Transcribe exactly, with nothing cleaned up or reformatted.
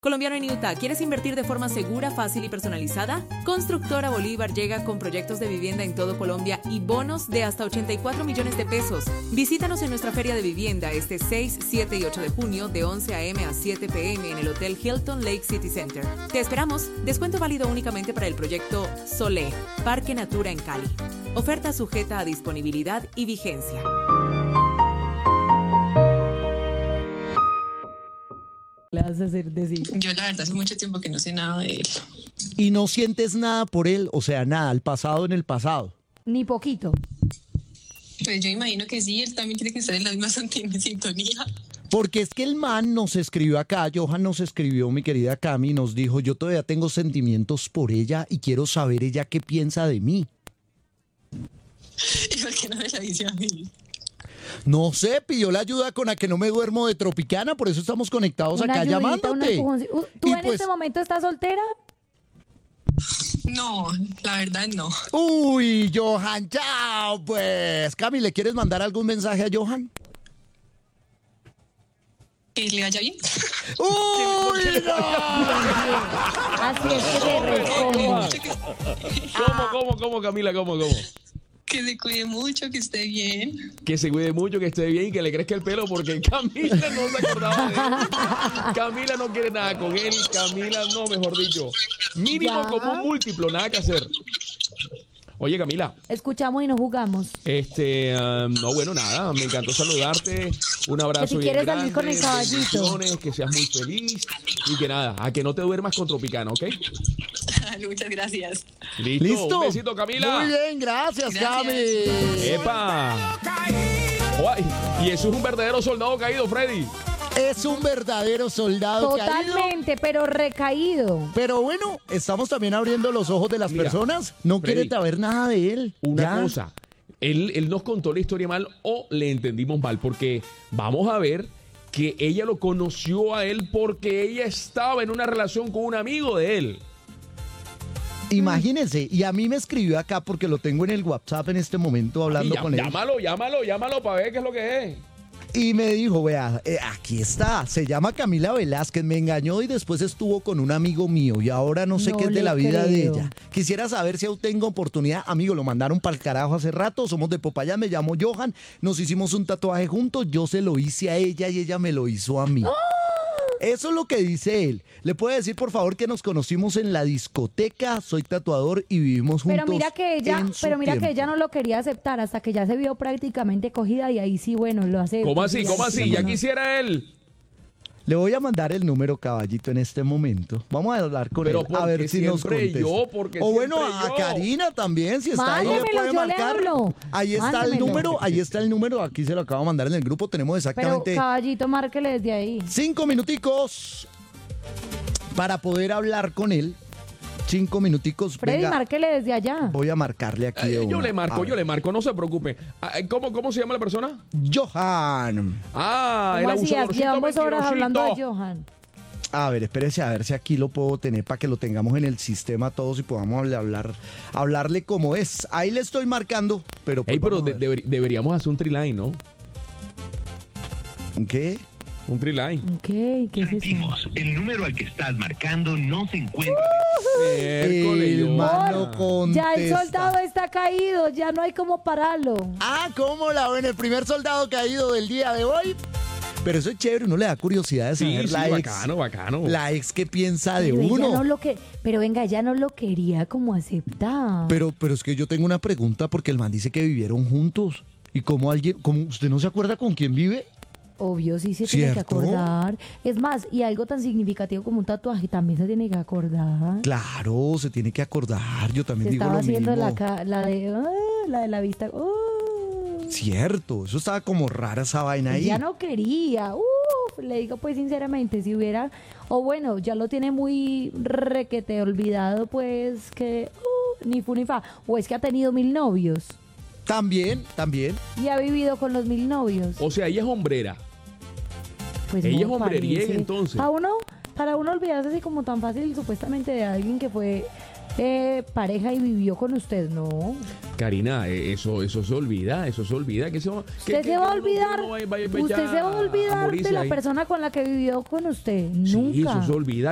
Colombiano en Utah, ¿quieres invertir de forma segura, fácil y personalizada? Constructora Bolívar llega con proyectos de vivienda en todo Colombia y bonos de hasta ochenta y cuatro millones de pesos. Visítanos en nuestra feria de vivienda este seis, siete y ocho de junio de once a eme a siete pe eme en el Hotel Hilton Lake City Center. Te esperamos. Descuento válido únicamente para el proyecto Solé, Parque Natura en Cali. Oferta sujeta a disponibilidad y vigencia. Le vas a hacer decir. Yo la verdad hace mucho tiempo que no sé nada de él. Y no sientes nada por él, o sea, nada, el pasado en el pasado. Ni poquito. Pues yo imagino que sí, él también tiene que estar en la misma sintonía. Porque es que el man nos escribió acá, Johan nos escribió, mi querida Cami, nos dijo, yo todavía tengo sentimientos por ella y quiero saber ella qué piensa de mí. ¿Y por qué no me la dice a mí? No sé, pidió la ayuda con la que no me duermo de Tropicana, por eso estamos conectados Una acá ayudita, llamándote. una ¿Tú Y en pues, este momento estás soltera? No, la verdad no. Uy, Johan, chao, pues. Cami, ¿le quieres mandar algún mensaje a Johan? Que le vaya bien. ¡Uy, no! Así es que te respondo. ¿Cómo, cómo, cómo, Camila? ¿Cómo, cómo? Que se cuide mucho, que esté bien. Que se cuide mucho, que esté bien y que le crezca el pelo porque Camila no se acordaba de él. Camila no quiere nada con él. Camila no, mejor dicho. Mínimo Ya. como un múltiplo, nada que hacer. Oye, Camila. Escuchamos y no jugamos. Este, um, no, bueno, nada, me encantó saludarte. Un abrazo Que si bien quieres grande, salir con el caballito. bendiciones, que seas muy feliz y que nada, a que no te duermas con Tropicana, ¿ok? Muchas gracias. Listo. ¿Listo? Un besito, Camila. Muy bien, gracias, Gracias. Cami. ¡Epa! Ay, y eso es un verdadero soldado caído, Freddy. Es un verdadero soldado caído. Totalmente, pero recaído. Pero bueno, estamos también abriendo los ojos de las Mira, personas. No Freddy, quiere saber nada de él. Una Ya. cosa, él, él nos contó la historia mal o le entendimos mal, porque vamos a ver que ella lo conoció a él porque ella estaba en una relación con un amigo de él. Imagínense, y a mí me escribió acá porque lo tengo en el WhatsApp en este momento hablando Y llam- con él. llámalo, llámalo, llámalo para ver qué es lo que es. Y me dijo, vea, eh, aquí está, se llama Camila Velázquez, me engañó y después estuvo con un amigo mío y ahora no sé No qué es de le la vida de creo. ella. Quisiera saber si aún tengo oportunidad. Amigo, lo mandaron para el carajo hace rato, somos de Popayán, me llamo Johan, nos hicimos un tatuaje juntos, yo se lo hice a ella y ella me lo hizo a mí. Eso es lo que dice él. ¿Le puede decir, por favor, que nos conocimos en la discoteca? Soy tatuador y vivimos juntos. Pero mira que ella, en su pero mira que tiempo. ella no lo quería aceptar hasta que ya se vio prácticamente cogida y ahí sí, bueno, lo hace. ¿Cómo así? ¿Cómo así? Ya quisiera él. Le voy a mandar el número, caballito, en este momento. Vamos a hablar con Pero él, a ver porque si nos siempre contesta. yo, porque o bueno, siempre a yo. Karina también, si está ahí, le Mándemelo, puede yo le marcar. hablo. Ahí está Mándemelo. el número, ahí está el número, aquí se lo acabo de mandar en el grupo. Tenemos Pero exactamente caballito, márquele desde ahí. cinco minuticos para poder hablar con él. Cinco minuticos. Freddy, Venga, márquele desde allá. voy a marcarle aquí. de Eh, yo una. le marco, A yo ver. le marco, no se preocupe. Ah, ¿Cómo, cómo se llama la persona? Johan. Ah, el ¿Cómo así? abusadorcito Llevamos horas hablando de mentirosito. Johan. A ver, espérese a ver si aquí lo puedo tener para que lo tengamos en el sistema todos y podamos hablar, hablar hablarle como es. Ahí le estoy marcando, pero... pues Ey, pero vamos a de- ver. deber- deberíamos hacer un triline, ¿no? ¿Qué? Un triline. Ok, ¿qué es eso? Repetimos, el número al que estás marcando no se encuentra. Miércoles, El yo. man no Ya el contesta. soldado está caído, ya no hay como pararlo. Ah, ¿cómo la ven? El primer soldado caído del día de hoy. Pero eso es chévere, uno le da curiosidad de Sí, saber sí, la ex. bacano, bacano. La ex que piensa de Pero ella uno. no lo que, pero venga, ella no lo quería como aceptar. Pero, pero es que yo tengo una pregunta porque el man dice que vivieron juntos. ¿Y cómo alguien, cómo usted no se acuerda con quién vive? Obvio, sí se tiene que ¿Cierto? acordar. Es más, y algo tan significativo como un tatuaje también se tiene que acordar. Claro, se tiene que acordar. Yo también Se digo estaba lo haciendo mismo. la, ca- la de ah, la de la vista. uh. Cierto, eso estaba como rara esa vaina ahí. Ya no quería. Uf, le digo pues sinceramente, si hubiera, o bueno, ya lo tiene muy requete olvidado, pues que uh, ni fu ni fa. O es que ha tenido mil novios También, también. y ha vivido con los mil novios. O sea, ella es hombrera. Pues Ella no es hombreriega, parece. entonces. Para uno, para uno olvidarse así como tan fácil supuestamente de alguien que fue eh, pareja y vivió con usted, no. Karina, eh, eso, eso se olvida, eso se olvida. Que se, va- que- Usted que- se va a que uno- olvidar, uno vaya- vaya- vaya usted se va a olvidar morirse de la ahí. persona con la que vivió con usted. Sí, Nunca. eso se olvida.